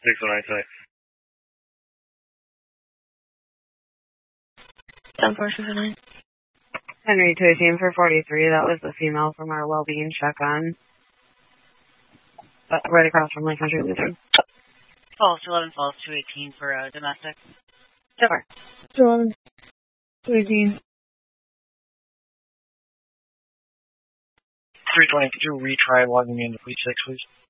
609 10-4-609. Henry 218 for 43. That was the female from our well-being check-on. Right across from Lake Country Lutheran. Falls 11, Falls 218 for domestic. So far. 11, 218. 322, retry logging into Fleet 6, please.